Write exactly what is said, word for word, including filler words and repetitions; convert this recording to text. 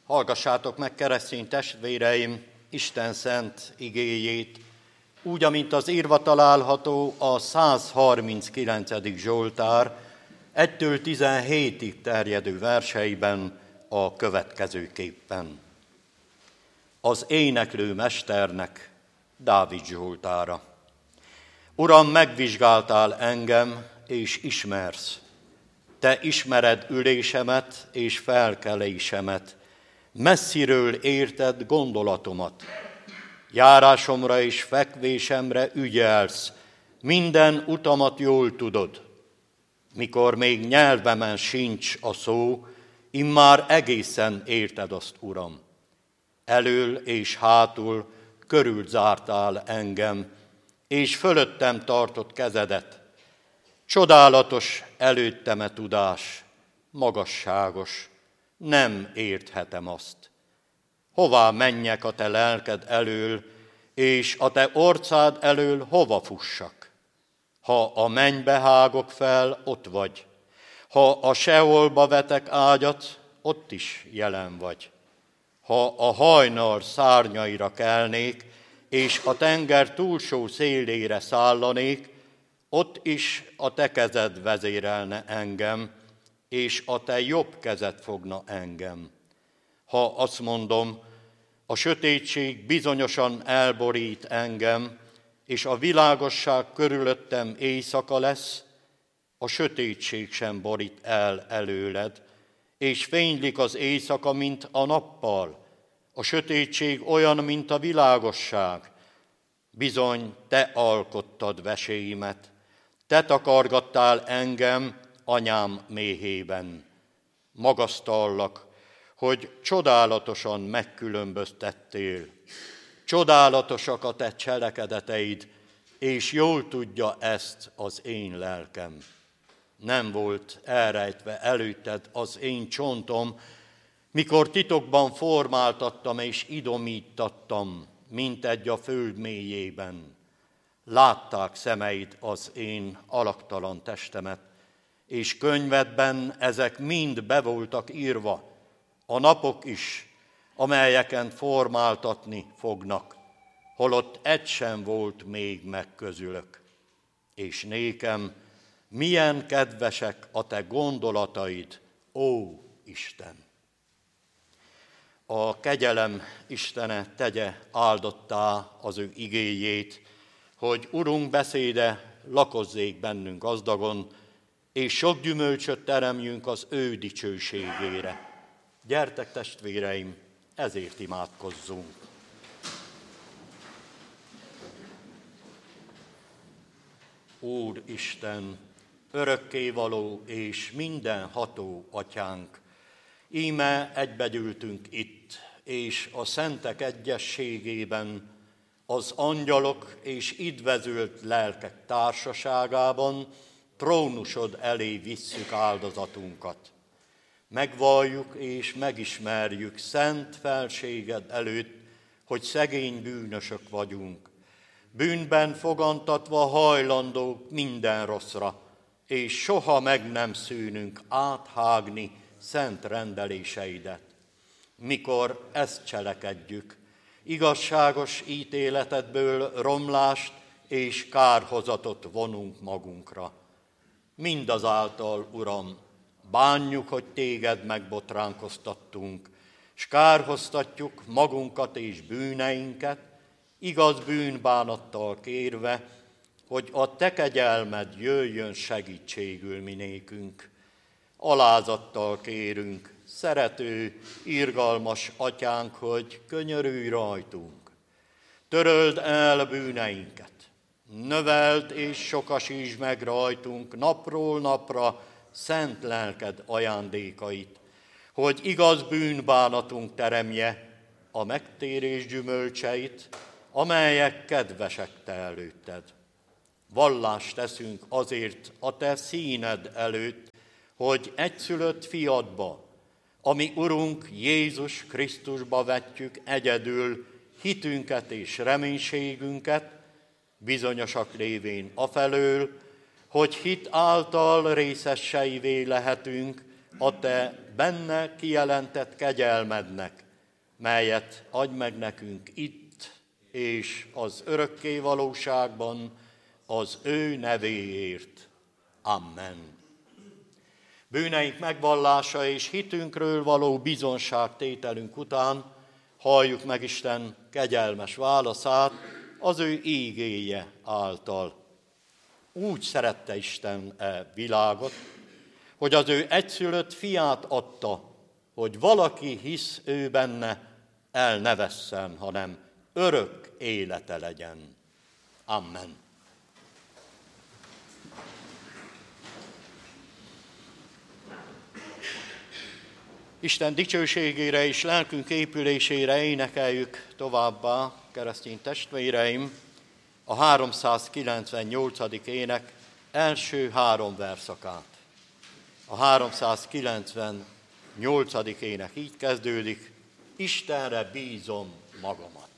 Hallgassátok meg, keresztény testvéreim, Isten szent igéjét, úgy, amint az írva található a száz harminckilencedik Zsoltár egytől tizenhétig terjedő verseiben a következőképpen. Az éneklő mesternek Dávid Zsoltára. Uram, megvizsgáltál engem, és ismersz. Te ismered ülésemet és felkelésemet. Messziről érted gondolatomat. Járásomra és fekvésemre ügyelsz, minden utamat jól tudod. Mikor még nyelvemen sincs a szó, immár egészen érted azt, Uram. Elől és hátul körülzártál engem, és fölöttem tartott kezedet. Csodálatos előttem-e tudás, magasságos, nem érthetem azt. Hová menjek a te lelked elől, és a te orcád elől hova fussak? Ha a mennybe hágok fel, ott vagy. Ha a Seolba vetek ágyat, ott is jelen vagy. Ha a hajnal szárnyaira kelnék, és a tenger túlsó szélére szállanék, ott is a te kezed vezérelne engem, és a te jobb kezed fogna engem. Ha azt mondom, a sötétség bizonyosan elborít engem, és a világosság körülöttem éjszaka lesz, a sötétség sem borít el előled, és fénylik az éjszaka, mint a nappal, a sötétség olyan, mint a világosság. Bizony, te alkottad veséimet, te takargattál engem anyám méhében. Magasztallak, hogy csodálatosan megkülönböztettél. Csodálatosak a te cselekedeteid, és jól tudja ezt az én lelkem. Nem volt elrejtve előtted az én csontom, mikor titokban formáltattam és idomíttattam, mint egy a föld mélyében. Látták szemeid az én alaktalan testemet, és könyvedben ezek mind be voltak írva, a napok is, amelyeken formáltatni fognak, holott egy sem volt még meg közülök. És nékem milyen kedvesek a te gondolataid, ó Isten! A kegyelem Istene tegye áldottá az ő igéjét, hogy Urunk beszéde lakozzék bennünk gazdagon, és sok gyümölcsöt teremjünk az ő dicsőségére. Gyertek, testvéreim, ezért imádkozzunk. Úr Isten, örökkévaló és mindenható Atyánk, íme egybegyűltünk itt, és a szentek egyességében, az angyalok és idvezült lelkek társaságában trónusod elé visszük áldozatunkat. Megvalljuk és megismerjük szent felséged előtt, hogy szegény bűnösök vagyunk, bűnben fogantatva hajlandók minden rosszra, és soha meg nem szűnünk áthágni szent rendeléseidet. Mikor ezt cselekedjük, igazságos ítéletedből romlást és kárhozatot vonunk magunkra. Mindazáltal, Uram, bánjuk, hogy téged megbotránkoztattunk, s kárhoztatjuk magunkat és bűneinket, igaz bűnbánattal kérve, hogy a te kegyelmed jöjjön segítségül minékünk. Alázattal kérünk, szerető, irgalmas Atyánk, hogy könyörülj rajtunk. Töröld el bűneinket, növeld és sokasítsd meg rajtunk napról napra szent lelked ajándékait, hogy igaz bűnbánatunk teremje a megtérés gyümölcseit, amelyek kedvesek te előtted. Vallást teszünk azért a te színed előtt, hogy egyszülött fiadba, ami Urunk Jézus Krisztusba vetjük egyedül hitünket és reménységünket, bizonyosak lévén afelől, hogy hit által részeseivé lehetünk a te benne kijelentett kegyelmednek, melyet adj meg nekünk itt és az örökké valóságban az ő nevéért. Amen. Bűneink megvallása és hitünkről való bizonságtételünk után halljuk meg Isten kegyelmes válaszát az ő ígéje által. Úgy szerette Isten e világot, hogy az ő egyszülött fiát adta, hogy valaki hisz ő benne, el ne vesszen, hanem örök élete legyen. Amen. Isten dicsőségére és lelkünk épülésére énekeljük továbbá, keresztény testvéreim, a háromszázkilencvennyolcadik ének első három verszakát. A háromszázkilencvennyolcadik ének így kezdődik: Istenre bízom magamat.